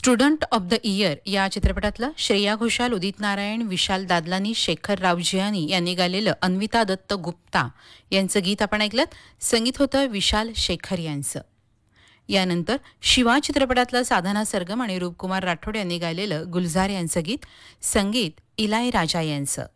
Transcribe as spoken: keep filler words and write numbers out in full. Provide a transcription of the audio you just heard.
Student of the year या चित्रपटातलं श्रेया घोषाल, उदित नारायण, विशाल दादलानी, शेखर रावजियानी यांनी गायलेलं अन्विता दत्त गुप्ता यांचं गीत आपण ऐकलं. संगीत होतं विशाल शेखर यांचं. यानंतर शिवा चित्रपटातलं साधना सरगम आणि रूपकुमार राठोड यांनी गायलेलं गुलजार यांचं गीत, संगीत इलाय राजा यांचं.